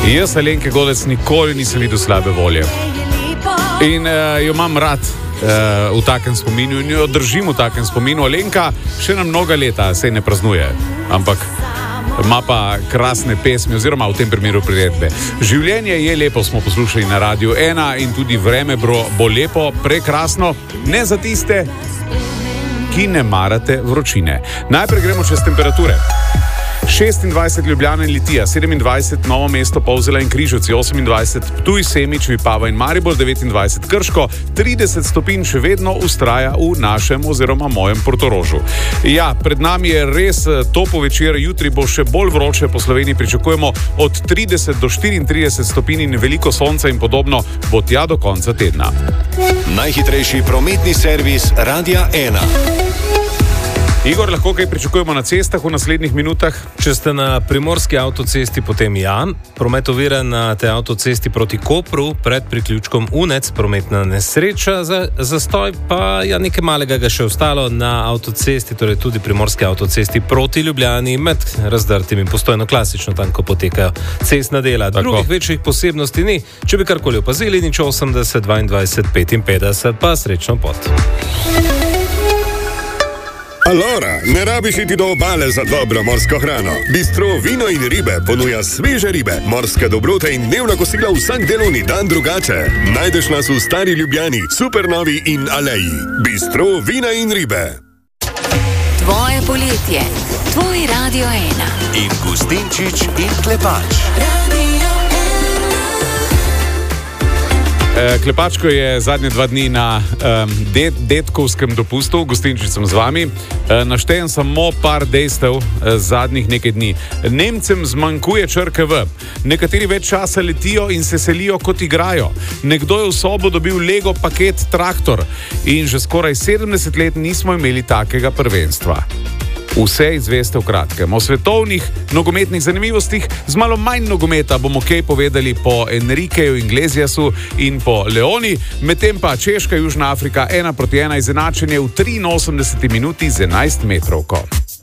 Jaz Alenke Godec nikoli nisem videl slabe volje. In jo imam rad v takem spominu in jo držim v takem spominu. Alenka še na mnoga leta se ne praznuje, ampak ima pa krasne pesmi, oziroma v tem primeru priredbe. Življenje je lepo, smo poslušali na Radiu 1 in tudi vreme bo lepo, prekrasno, ne za tiste, ki ne marate vročine. Najprej gremo čez temperature. 26 Ljubljana in Litija, 27 Novo mesto, Polzela in Križevci, 28 Ptuj, Semič, Vipava in Maribor, 29 Krško, 30 stopinj še vedno ustraja v našem oziroma mojem Portorožu. Ja, pred nami je res topo večer, jutri bo še bolj vroče, po Sloveniji pričakujemo od 30 do 34 stopinj in veliko sonca in podobno bo tja do konca tedna. Najhitrejši prometni servis Radia 1. Igor, lahko kaj pričakujemo na cestah v naslednjih minutah? Če ste na primorski avtocesti, potem ja. Promet ovira na tej avtocesti proti Kopru, pred priključkom Unec, prometna nesreča, zastoj pa nekaj malega ga še ostalo na avtocesti, torej tudi primorski avtocesti proti Ljubljani, med razdrtimi postojno klasično, tam ko potekajo cestna dela. Drugih večjih posebnosti ni. Če bi karkoli opazili, nič 80, 22, 55, pa srečno pot. Alora, ne rabiš iti do obale za dobro morsko hrano. Bistro Vino in ribe ponuja sveže ribe, morske dobrote in dnevna kosila vsak delovni dan drugače. Najdeš nas v Stari Ljubljani, Supernovi in Aleji. Bistro Vina in ribe. Tvoje poletje, tvoj Radio 1. In Gustinčič in Klepač. Klepačko je zadnje 2 dni na detkovskem dopustu, Gustinčič sem z vami. Naštejem samo par dejstev zadnjih nekaj dni. Nemcem zmanjkuje črke V. Nekateri več časa letijo in se selijo kot igrajo. Nekdo je v sobo dobil Lego paket traktor in že skoraj 70 let nismo imeli takega prvenstva. Vse izveste v kratkem. O svetovnih nogometnih zanimivostih z malo manj nogometa bomo kaj povedali po Enriqueju Iglesiasu in po Leoni, medtem pa Češka, Južna Afrika 1-1 izenačenje v 83 minuti z 11 metrovko.